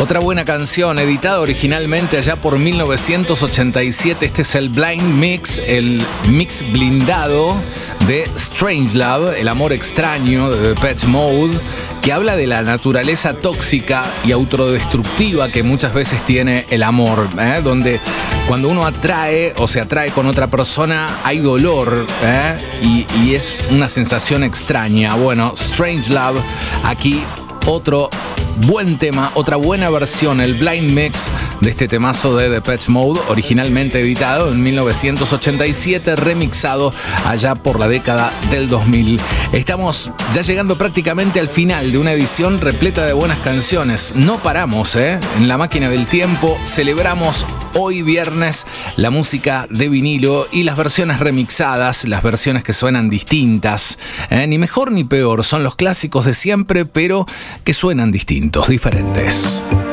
Otra buena canción, editada originalmente allá por 1987. Este es el Blind Mix, el mix blindado de Strangelove, el amor extraño de Depeche Mode, que habla de la naturaleza tóxica y autodestructiva que muchas veces tiene el amor, donde cuando uno atrae o se atrae con otra persona hay dolor, y es una sensación extraña. Bueno, Strangelove, aquí otro buen tema, otra buena versión, el Blind Mix de este temazo de Depeche Mode, originalmente editado en 1987, remixado allá por la década del 2000. Estamos ya llegando prácticamente al final de una edición repleta de buenas canciones. No paramos, en la máquina del tiempo. Celebramos hoy viernes la música de vinilo y las versiones remixadas, las versiones que suenan distintas, ni mejor ni peor, son los clásicos de siempre, pero que suenan distintos, diferentes.